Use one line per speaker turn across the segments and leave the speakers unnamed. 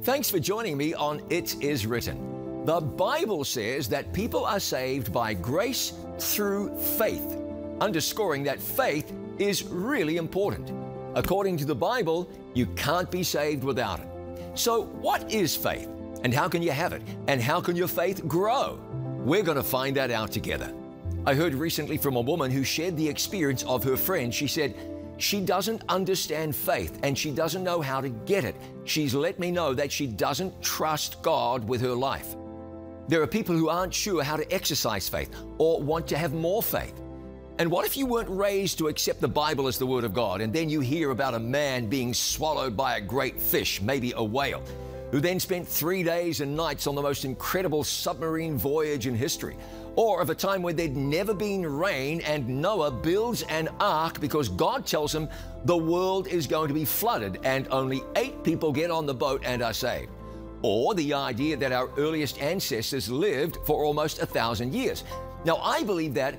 Thanks for joining me on It Is Written. The Bible says that people are saved by grace through faith, underscoring that faith is really important. According to the Bible, you can't be saved without it. So what is faith? And how can you have it? And how can your faith grow? We're going to find that out together. I heard recently from a woman who shared the experience of her friend. She said, she doesn't understand faith and she doesn't know how to get it. She's let me know that she doesn't trust God with her life. There are people who aren't sure how to exercise faith or want to have more faith. And what if you weren't raised to accept the Bible as the Word of God, and then you hear about a man being swallowed by a great fish, maybe a whale, who then spent 3 days and nights on the most incredible submarine voyage in history? Or of a time when there'd never been rain and Noah builds an ark because God tells him the world is going to be flooded and only 8 people get on the boat and are saved. Or the idea that our earliest ancestors lived for almost 1,000 years. Now, I believe that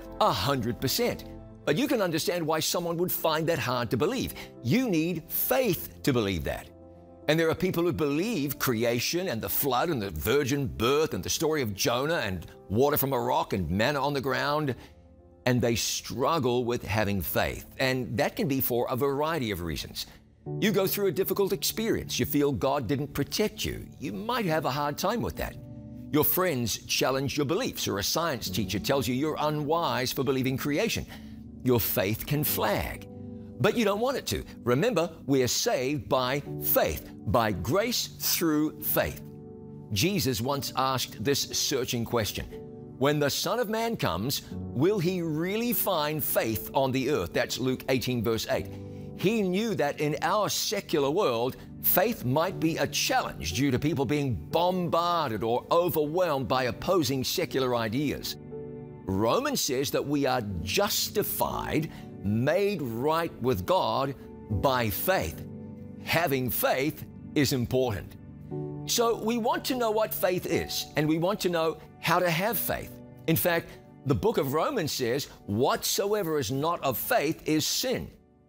100%. But you can understand why someone would find that hard to believe. You need faith to believe that. And there are people who believe creation and the flood and the virgin birth and the story of Jonah and water from a rock and manna on the ground, and they struggle with having faith. And that can be for a variety of reasons. You go through a difficult experience. You feel God didn't protect you. You might have a hard time with that. Your friends challenge your beliefs, or a science teacher tells you you're unwise for believing creation. Your faith can flag. But you don't want it to. Remember, we are saved by faith, by grace through faith. Jesus once asked this searching question: when the Son of Man comes, will he really find faith on the earth? That's Luke 18, verse 8. He knew that in our secular world, faith might be a challenge due to people being bombarded or overwhelmed by opposing secular ideas. Romans says that we are justified, made right with God by faith. Having faith is important. So we want to know what faith is, and we want to know how to have faith. In fact, the book of Romans says, whatsoever is not of faith is sin.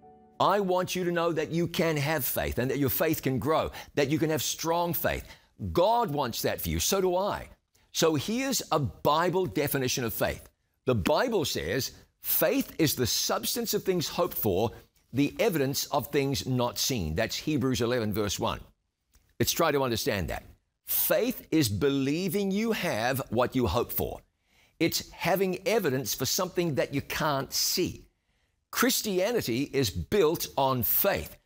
I want you to know that you can have faith and that your faith can grow, that you can have strong faith. God wants that for you, so do I. So here's a Bible definition of faith. The Bible says, faith is the substance of things hoped for, the evidence of things not seen. That's Hebrews 11, verse 1. Let's try to understand that. Faith is believing you have what you hope for. It's having evidence for something that you can't see. Christianity is built on faith.